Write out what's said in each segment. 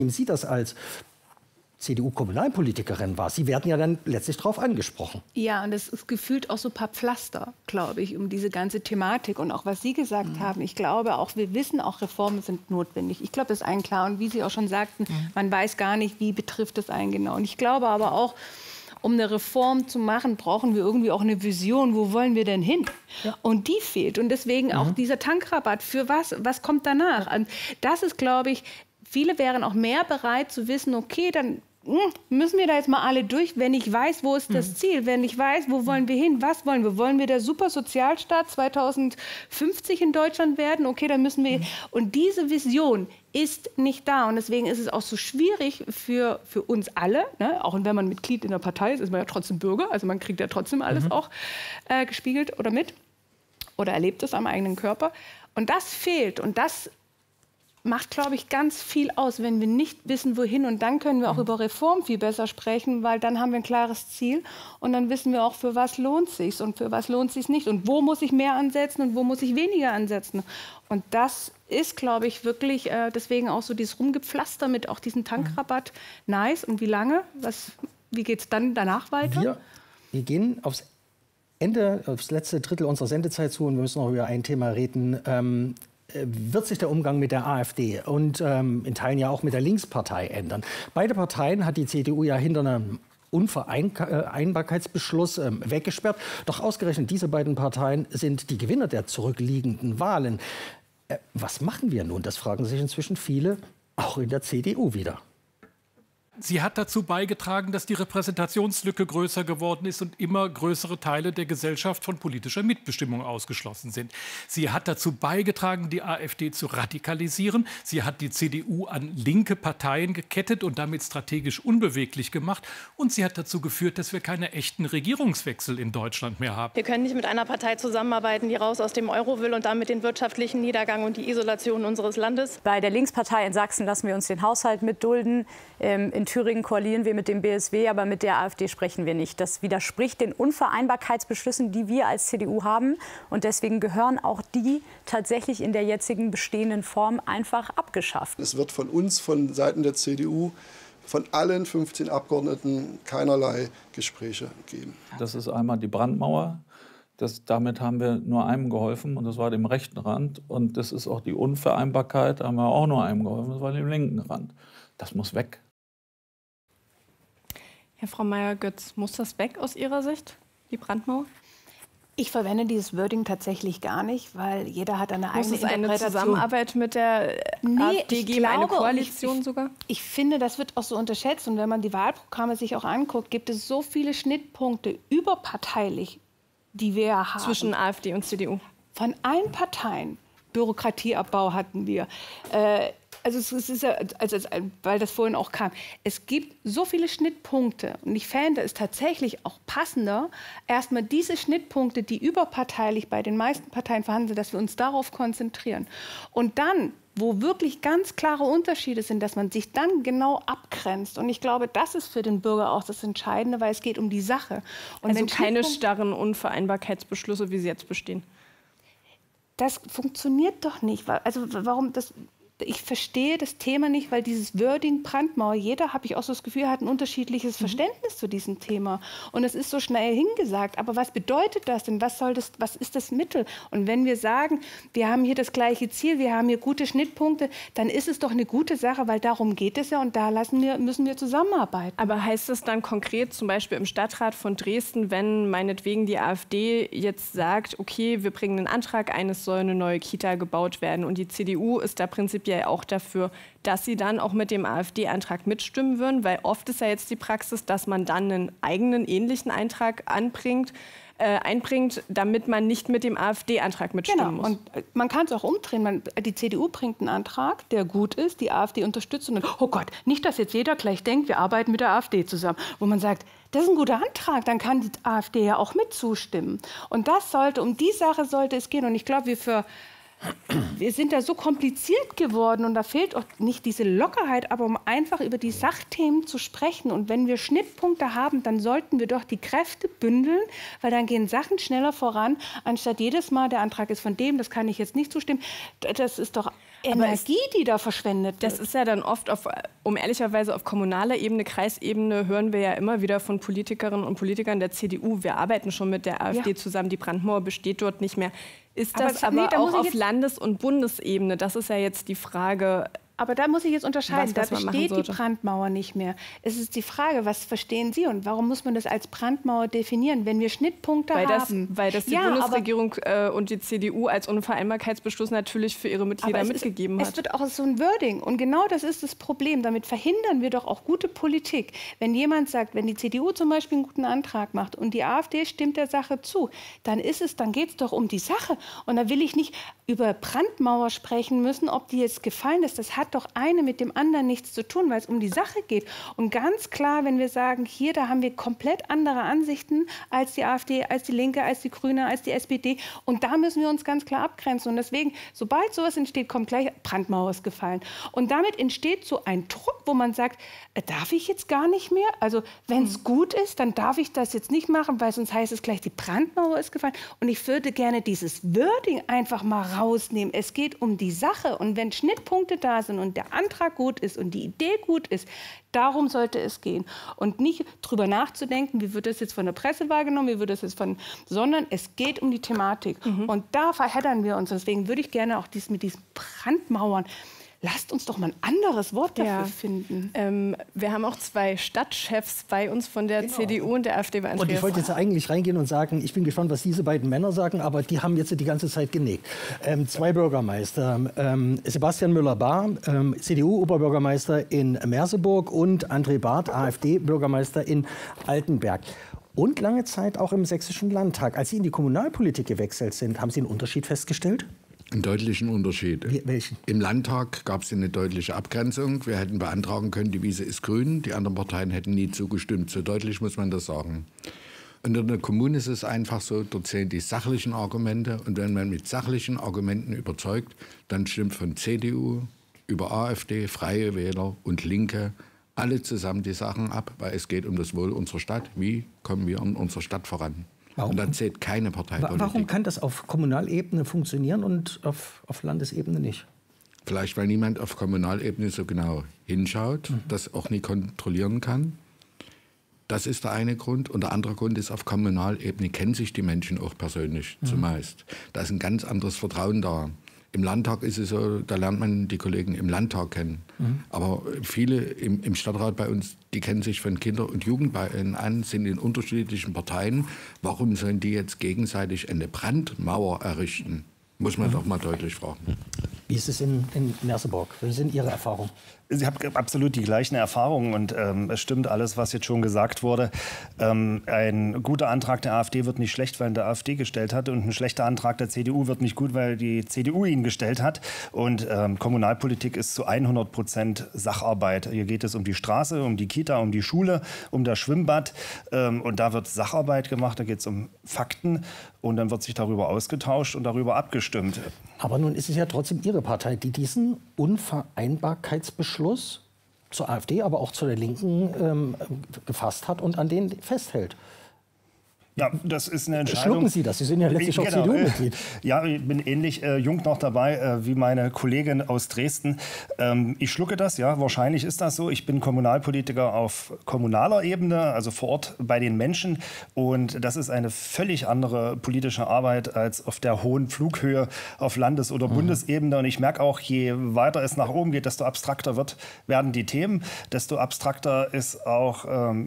Sie das als CDU-Kommunalpolitikerin war. Sie werden ja dann letztlich darauf angesprochen. Ja, und es ist gefühlt auch so ein paar Pflaster, glaube ich, um diese ganze Thematik. Und auch was Sie gesagt haben, ich glaube auch, wir wissen auch, Reformen sind notwendig. Ich glaube, das ist allen klar. Und wie Sie auch schon sagten, man weiß gar nicht, wie betrifft es einen genau. Und ich glaube aber auch, um eine Reform zu machen, brauchen wir irgendwie auch eine Vision. Wo wollen wir denn hin? Ja. Und die fehlt. Und deswegen auch dieser Tankrabatt. Für was? Was kommt danach? Und das ist, glaube ich, viele wären auch mehr bereit zu wissen, okay, dann müssen wir da jetzt mal alle durch, wenn ich weiß, wo ist das Ziel, wenn ich weiß, wo wollen wir hin, was wollen wir? Wollen wir der Supersozialstaat 2050 in Deutschland werden? Okay, dann müssen wir... Und diese Vision ist nicht da. Und deswegen ist es auch so schwierig für uns alle, ne? Auch wenn man Mitglied in der Partei ist, ist man ja trotzdem Bürger. Also man kriegt ja trotzdem alles auch gespiegelt oder mit oder erlebt es am eigenen Körper. Und das fehlt. Und das macht, glaube ich, ganz viel aus, wenn wir nicht wissen, wohin. Und dann können wir auch über Reform viel besser sprechen, weil dann haben wir ein klares Ziel. Und dann wissen wir auch, für was lohnt es sich und für was lohnt es sich nicht. Und wo muss ich mehr ansetzen und wo muss ich weniger ansetzen. Und das ist, glaube ich, wirklich deswegen auch so dieses Rumgepflaster mit auch diesem Tankrabatt nice. Und wie lange? Wie geht es dann danach weiter? Wir gehen aufs Ende, aufs letzte Drittel unserer Sendezeit zu und wir müssen noch über ein Thema reden. Wird sich der Umgang mit der AfD und in Teilen ja auch mit der Linkspartei ändern? Beide Parteien hat die CDU ja hinter einem Unvereinbarkeitsbeschluss weggesperrt. Doch ausgerechnet diese beiden Parteien sind die Gewinner der zurückliegenden Wahlen. Was machen wir nun? Das fragen sich inzwischen viele, auch in der CDU wieder. Sie hat dazu beigetragen, dass die Repräsentationslücke größer geworden ist und immer größere Teile der Gesellschaft von politischer Mitbestimmung ausgeschlossen sind. Sie hat dazu beigetragen, die AfD zu radikalisieren. Sie hat die CDU an linke Parteien gekettet und damit strategisch unbeweglich gemacht. Und sie hat dazu geführt, dass wir keine echten Regierungswechsel in Deutschland mehr haben. Wir können nicht mit einer Partei zusammenarbeiten, die raus aus dem Euro will und damit den wirtschaftlichen Niedergang und die Isolation unseres Landes. Bei der Linkspartei in Sachsen lassen wir uns den Haushalt mitdulden. In Thüringen koalieren wir mit dem BSW, aber mit der AfD sprechen wir nicht. Das widerspricht den Unvereinbarkeitsbeschlüssen, die wir als CDU haben. Und deswegen gehören auch die tatsächlich in der jetzigen bestehenden Form einfach abgeschafft. Es wird von uns, von Seiten der CDU, von allen 15 Abgeordneten keinerlei Gespräche geben. Das ist einmal die Brandmauer. Damit haben wir nur einem geholfen, und das war dem rechten Rand. Und das ist auch die Unvereinbarkeit, da haben wir auch nur einem geholfen, das war dem linken Rand. Das muss weg. Ja, Frau Meier-Götz, muss das weg aus Ihrer Sicht, die Brandmauer? Ich verwende dieses Wording tatsächlich gar nicht, weil jeder hat eine eigene Interpretation. Muss es eine Zusammenarbeit mit der AfD geben, eine Koalition sogar? Ich finde, das wird auch so unterschätzt. Und wenn man die Wahlprogramme sich auch anguckt, gibt es so viele Schnittpunkte überparteilich, die wir haben. Zwischen AfD und CDU? Von allen Parteien. Bürokratieabbau hatten wir. Also es ist ja, weil das vorhin auch kam, es gibt so viele Schnittpunkte und ich fände es tatsächlich auch passender, erstmal diese Schnittpunkte, die überparteilich bei den meisten Parteien vorhanden sind, dass wir uns darauf konzentrieren. Und dann, wo wirklich ganz klare Unterschiede sind, dass man sich dann genau abgrenzt. Und ich glaube, das ist für den Bürger auch das Entscheidende, weil es geht um die Sache. Und also keine starren Unvereinbarkeitsbeschlüsse, wie sie jetzt bestehen? Das funktioniert doch nicht. Also warum das... Ich verstehe das Thema nicht, weil dieses Wording Brandmauer, jeder, habe ich auch so das Gefühl, hat ein unterschiedliches Verständnis zu diesem Thema. Und es ist so schnell hingesagt. Aber was bedeutet das denn? Was ist das Mittel? Und wenn wir sagen, wir haben hier das gleiche Ziel, wir haben hier gute Schnittpunkte, dann ist es doch eine gute Sache, weil darum geht es ja und da müssen wir zusammenarbeiten. Aber heißt es dann konkret, zum Beispiel im Stadtrat von Dresden, wenn meinetwegen die AfD jetzt sagt, okay, wir bringen einen Antrag ein, es soll eine neue Kita gebaut werden und die CDU ist da prinzipiell auch dafür, dass sie dann auch mit dem AfD-Antrag mitstimmen würden, weil oft ist ja jetzt die Praxis, dass man dann einen eigenen ähnlichen Eintrag einbringt, damit man nicht mit dem AfD-Antrag mitstimmen muss. Und man kann es auch umdrehen. Die CDU bringt einen Antrag, der gut ist, die AfD unterstützt und dann, oh Gott, nicht, dass jetzt jeder gleich denkt, wir arbeiten mit der AfD zusammen. Wo man sagt, das ist ein guter Antrag, dann kann die AfD ja auch mit zustimmen. Und um die Sache sollte es gehen. Und ich glaube, wir sind da so kompliziert geworden und da fehlt auch nicht diese Lockerheit, aber um einfach über die Sachthemen zu sprechen. Und wenn wir Schnittpunkte haben, dann sollten wir doch die Kräfte bündeln, weil dann gehen Sachen schneller voran, anstatt jedes Mal, der Antrag ist von dem, das kann ich jetzt nicht zustimmen. Das ist doch Energie, die da verschwendet wird. Das ist ja dann oft, ehrlicherweise auf kommunaler Ebene, Kreisebene, hören wir ja immer wieder von Politikerinnen und Politikern der CDU, wir arbeiten schon mit der AfD zusammen, die Brandmauer besteht dort nicht mehr. Ist das aber auch auf Landes- und Bundesebene? Das ist ja jetzt die Frage. Aber da muss ich jetzt unterscheiden, da besteht die Brandmauer nicht mehr. Es ist die Frage, was verstehen Sie und warum muss man das als Brandmauer definieren, wenn wir Schnittpunkte haben? Weil das die Bundesregierung und die CDU als Unvereinbarkeitsbeschluss natürlich für ihre Mitglieder mitgegeben hat. Es wird auch so ein Wording und genau das ist das Problem. Damit verhindern wir doch auch gute Politik. Wenn jemand sagt, wenn die CDU zum Beispiel einen guten Antrag macht und die AfD stimmt der Sache zu, dann geht es doch um die Sache. Und da will ich nicht über Brandmauer sprechen müssen, ob die jetzt gefallen ist. Das hat doch eine mit dem anderen nichts zu tun, weil es um die Sache geht. Und ganz klar, wenn wir sagen, hier, da haben wir komplett andere Ansichten als die AfD, als die Linke, als die Grüne, als die SPD. Und da müssen wir uns ganz klar abgrenzen. Und deswegen, sobald sowas entsteht, kommt gleich Brandmauer ist gefallen. Und damit entsteht so ein Druck, wo man sagt, darf ich jetzt gar nicht mehr? Also wenn es gut ist, dann darf ich das jetzt nicht machen, weil sonst heißt es gleich, die Brandmauer ist gefallen. Und ich würde gerne dieses Wording einfach mal rausnehmen. Es geht um die Sache. Und wenn Schnittpunkte da sind und der Antrag gut ist und die Idee gut ist, darum sollte es gehen. Und nicht drüber nachzudenken, wie wird das jetzt von der Presse wahrgenommen, wie wird das jetzt sondern es geht um die Thematik. Und da verheddern wir uns. Deswegen würde ich gerne auch mit diesen Brandmauern, lasst uns doch mal ein anderes Wort dafür finden. Wir haben auch 2 Stadtchefs bei uns von der CDU und der AfD. Und ich wollte jetzt eigentlich reingehen und sagen, ich bin gespannt, was diese beiden Männer sagen, aber die haben jetzt die ganze Zeit genickt. 2 Bürgermeister, Sebastian Müller-Bahr, CDU-Oberbürgermeister in Merseburg und André Barth, AfD-Bürgermeister in Altenberg. Und lange Zeit auch im Sächsischen Landtag. Als Sie in die Kommunalpolitik gewechselt sind, haben Sie einen Unterschied festgestellt? Einen deutlichen Unterschied. Welchen? Im Landtag gab es eine deutliche Abgrenzung. Wir hätten beantragen können, die Wiese ist grün. Die anderen Parteien hätten nie zugestimmt. So deutlich muss man das sagen. Und in der Kommune ist es einfach so, dort zählen die sachlichen Argumente. Und wenn man mit sachlichen Argumenten überzeugt, dann stimmt von CDU über AfD, Freie Wähler und Linke alle zusammen die Sachen ab, weil es geht um das Wohl unserer Stadt. Wie kommen wir in unserer Stadt voran? Und dann zählt keine Parteipolitik. Warum kann das auf Kommunalebene funktionieren und auf Landesebene nicht? Vielleicht, weil niemand auf Kommunalebene so genau hinschaut, das auch nie kontrollieren kann. Das ist der eine Grund. Und der andere Grund ist, auf Kommunalebene kennen sich die Menschen auch persönlich zumeist. Da ist ein ganz anderes Vertrauen da. Im Landtag ist es so, da lernt man die Kollegen im Landtag kennen. Aber viele im Stadtrat bei uns, die kennen sich von Kinder- und Jugendbeinen an, sind in unterschiedlichen Parteien. Warum sollen die jetzt gegenseitig eine Brandmauer errichten? Muss man doch mal deutlich fragen. Wie ist es in Merseburg? Wie sind Ihre Erfahrungen? Ich habe absolut die gleichen Erfahrungen und es stimmt alles, was jetzt schon gesagt wurde. Ein guter Antrag der AfD wird nicht schlecht, weil ihn der AfD gestellt hat, und ein schlechter Antrag der CDU wird nicht gut, weil die CDU ihn gestellt hat. Und Kommunalpolitik ist zu 100% Sacharbeit. Hier geht es um die Straße, um die Kita, um die Schule, um das Schwimmbad. Und da wird Sacharbeit gemacht, da geht es um Fakten. Und dann wird sich darüber ausgetauscht und darüber abgestimmt. Aber nun ist es ja trotzdem Ihre Partei, die diesen Unvereinbarkeitsbeschluss zur AfD, aber auch zu der Linken gefasst hat und an den festhält. Ja, das ist eine Entscheidung. Schlucken Sie das? Sie sind ja letztlich auch CDU-Mitglied. Ja, ich bin ähnlich jung noch dabei wie meine Kollegin aus Dresden. Ich schlucke das, ja, wahrscheinlich ist das so. Ich bin Kommunalpolitiker auf kommunaler Ebene, also vor Ort bei den Menschen. Und das ist eine völlig andere politische Arbeit als auf der hohen Flughöhe auf Landes- oder Bundesebene. Und ich merke auch, je weiter es nach oben geht, desto abstrakter werden die Themen. Desto abstrakter ist auch,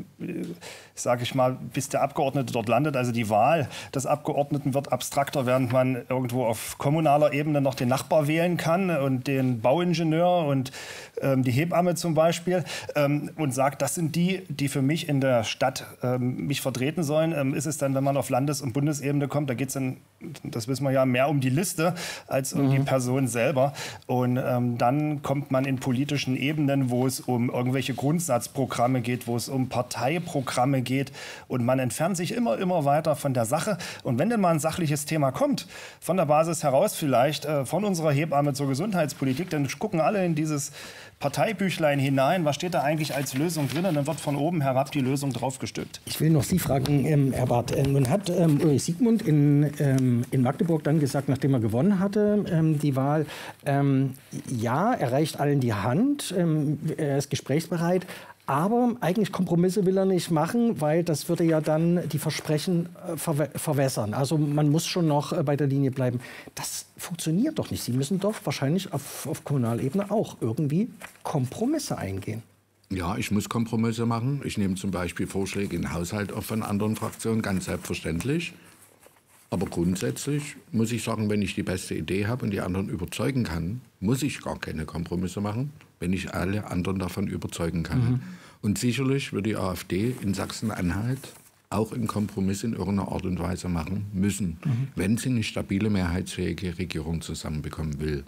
sage ich mal, bis der Abgeordnete dort landet. Also die Wahl des Abgeordneten wird abstrakter, während man irgendwo auf kommunaler Ebene noch den Nachbar wählen kann und den Bauingenieur und die Hebamme zum Beispiel und sagt, das sind die für mich in der Stadt mich vertreten sollen. Ist es dann, wenn man auf Landes- und Bundesebene kommt, da geht es dann, das wissen wir ja, mehr um die Liste als um die Person selber. Und dann kommt man in politischen Ebenen, wo es um irgendwelche Grundsatzprogramme geht, wo es um Parteiprogramme geht, und man entfernt sich immer weiter von der Sache. Und wenn denn mal ein sachliches Thema kommt, von der Basis heraus vielleicht, von unserer Hebamme zur Gesundheitspolitik, dann gucken alle in dieses Parteibüchlein hinein. Was steht da eigentlich als Lösung drin? Und dann wird von oben herab die Lösung draufgestülpt. Ich will noch Sie fragen, Herr Barth. Nun hat Ulrich Siegmund in Magdeburg dann gesagt, nachdem er gewonnen hatte, die Wahl, ja, er reicht allen die Hand, er ist gesprächsbereit, aber eigentlich Kompromisse will er nicht machen, weil das würde ja dann die Versprechen verwässern. Also man muss schon noch bei der Linie bleiben. Das funktioniert doch nicht. Sie müssen doch wahrscheinlich auf Kommunalebene auch irgendwie Kompromisse eingehen. Ja, ich muss Kompromisse machen. Ich nehme zum Beispiel Vorschläge in den Haushalt auch von anderen Fraktionen, ganz selbstverständlich. Aber grundsätzlich muss ich sagen, wenn ich die beste Idee habe und die anderen überzeugen kann, muss ich gar keine Kompromisse machen, wenn ich alle anderen davon überzeugen kann. Und sicherlich wird die AfD in Sachsen-Anhalt auch einen Kompromiss in irgendeiner Art und Weise machen müssen, wenn sie eine stabile, mehrheitsfähige Regierung zusammenbekommen will.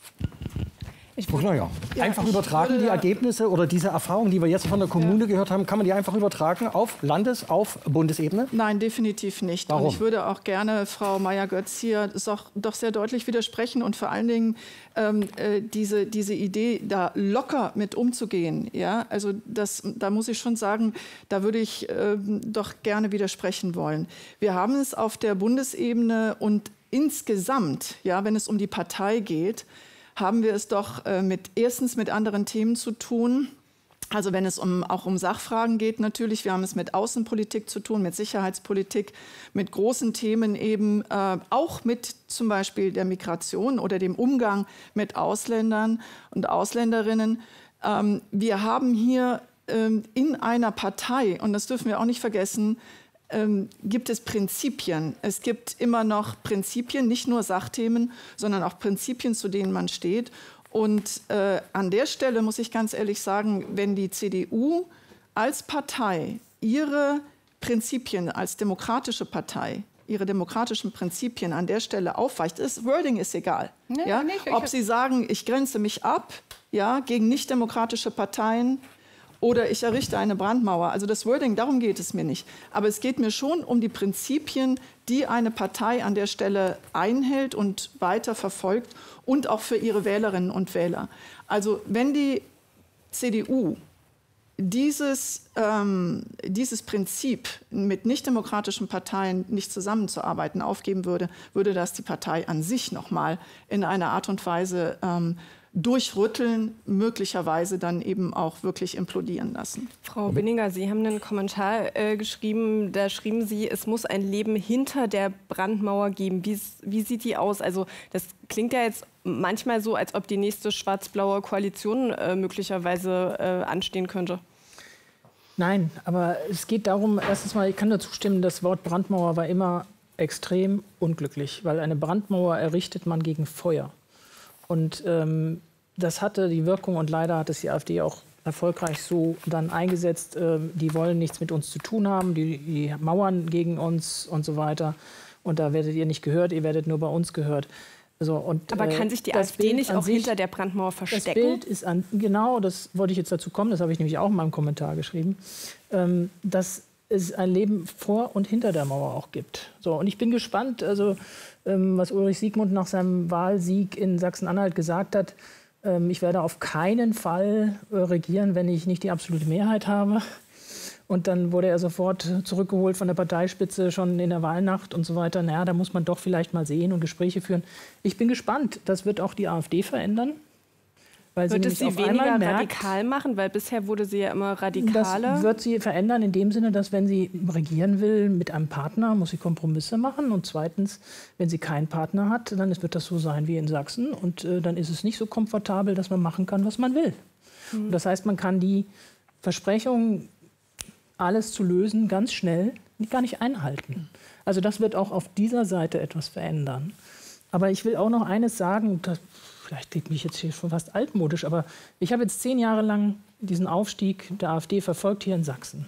Einfach übertragen die Ergebnisse oder diese Erfahrungen, die wir jetzt von der Kommune gehört haben, kann man die einfach übertragen auf Landes-, auf Bundesebene? Nein, definitiv nicht. Warum? Und ich würde auch gerne Frau Meier-Götz hier doch sehr deutlich widersprechen und vor allen Dingen diese Idee, da locker mit umzugehen. Ja? Also da muss ich schon sagen, da würde ich doch gerne widersprechen wollen. Wir haben es auf der Bundesebene und insgesamt, ja, wenn es um die Partei geht, haben wir es doch erstens mit anderen Themen zu tun. Also wenn es auch um Sachfragen geht natürlich. Wir haben es mit Außenpolitik zu tun, mit Sicherheitspolitik, mit großen Themen eben, auch mit zum Beispiel der Migration oder dem Umgang mit Ausländern und Ausländerinnen. Wir haben hier in einer Partei, und das dürfen wir auch nicht vergessen, gibt es Prinzipien. Es gibt immer noch Prinzipien, nicht nur Sachthemen, sondern auch Prinzipien, zu denen man steht. Und an der Stelle muss ich ganz ehrlich sagen, wenn die CDU als Partei ihre Prinzipien, als demokratische Partei, ihre demokratischen Prinzipien an der Stelle aufweicht, Wording ist egal. Nee, ja? Ob sie sagen, ich grenze mich ab, ja, gegen nicht-demokratische Parteien, oder ich errichte eine Brandmauer. Also das Wording, darum geht es mir nicht. Aber es geht mir schon um die Prinzipien, die eine Partei an der Stelle einhält und weiter verfolgt und auch für ihre Wählerinnen und Wähler. Also wenn die CDU dieses Prinzip, mit nichtdemokratischen Parteien nicht zusammenzuarbeiten, aufgeben würde, würde das die Partei an sich noch mal in einer Art und Weise durchrütteln, möglicherweise dann eben auch wirklich implodieren lassen. Frau Binninger, Sie haben einen Kommentar geschrieben, da schrieben Sie, es muss ein Leben hinter der Brandmauer geben. Wie sieht die aus? Also das klingt ja jetzt manchmal so, als ob die nächste schwarz-blaue Koalition möglicherweise anstehen könnte. Nein, aber es geht darum, erstens mal, ich kann dazu stimmen, das Wort Brandmauer war immer extrem unglücklich, weil eine Brandmauer errichtet man gegen Feuer. Und das hatte die Wirkung, und leider hat es die AfD auch erfolgreich so dann eingesetzt. Die wollen nichts mit uns zu tun haben, die mauern gegen uns und so weiter. Und da werdet ihr nicht gehört, ihr werdet nur bei uns gehört. So, und, aber kann sich die AfD nicht auch hinter der Brandmauer verstecken? Das Bild ist genau, das wollte ich jetzt dazu kommen, das habe ich nämlich auch in meinem Kommentar geschrieben, dass es ein Leben vor und hinter der Mauer auch gibt. So, und ich bin gespannt, also was Ulrich Siegmund nach seinem Wahlsieg in Sachsen-Anhalt gesagt hat, ich werde auf keinen Fall regieren, wenn ich nicht die absolute Mehrheit habe. Und dann wurde er sofort zurückgeholt von der Parteispitze schon in der Wahlnacht und so weiter. Naja, da muss man doch vielleicht mal sehen und Gespräche führen. Ich bin gespannt, das wird auch die AfD verändern. Weil wird es sie weniger radikal machen? Weil bisher wurde sie ja immer radikaler. Das wird sie verändern in dem Sinne, dass wenn sie regieren will mit einem Partner, muss sie Kompromisse machen. Und zweitens, wenn sie keinen Partner hat, dann wird das so sein wie in Sachsen. Und dann ist es nicht so komfortabel, dass man machen kann, was man will. Und das heißt, man kann die Versprechungen, alles zu lösen, ganz schnell gar nicht einhalten. Also das wird auch auf dieser Seite etwas verändern. Aber ich will auch noch eines sagen, vielleicht klingt mich jetzt hier schon fast altmodisch, aber ich habe jetzt 10 Jahre lang diesen Aufstieg der AfD verfolgt hier in Sachsen.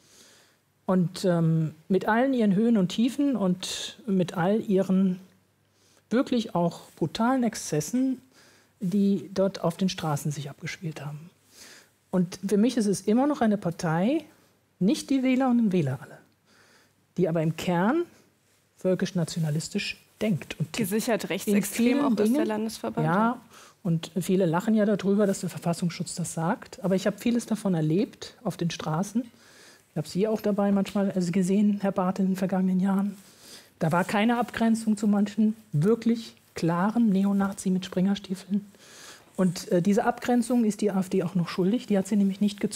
Und mit allen ihren Höhen und Tiefen und mit all ihren wirklich auch brutalen Exzessen, die dort auf den Straßen sich abgespielt haben. Und für mich ist es immer noch eine Partei, nicht die Wählerinnen und Wähler alle, die aber im Kern völkisch-nationalistisch denkt. Und gesichert rechtsextrem auch ist der Landesverband. Ja, und viele lachen ja darüber, dass der Verfassungsschutz das sagt. Aber ich habe vieles davon erlebt auf den Straßen. Ich habe Sie auch dabei manchmal gesehen, Herr Barth, in den vergangenen Jahren. Da war keine Abgrenzung zu manchen wirklich klaren Neonazi mit Springerstiefeln. Und diese Abgrenzung ist die AfD auch noch schuldig. Die hat sie nämlich nicht gezogen.